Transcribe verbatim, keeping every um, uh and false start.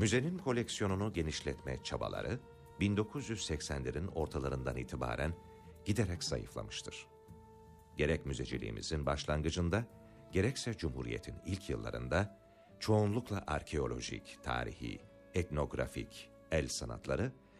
Müzenin koleksiyonunu genişletme çabaları bin dokuz yüz seksenlerin ortalarından itibaren giderek zayıflamıştır. Gerek müzeciliğimizin başlangıcında, gerekse Cumhuriyet'in ilk yıllarında çoğunlukla arkeolojik, tarihi, etnografik, el sanatları